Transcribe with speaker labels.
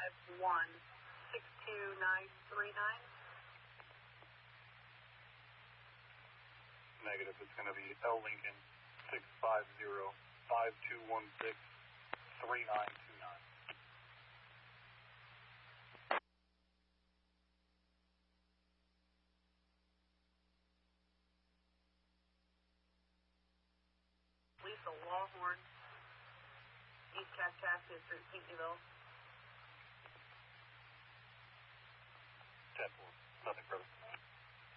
Speaker 1: Negative, it's going to be L Lincoln 650-5216-3929.
Speaker 2: Lisa Lawhorn, East Kaskaskia Street, Peasyville.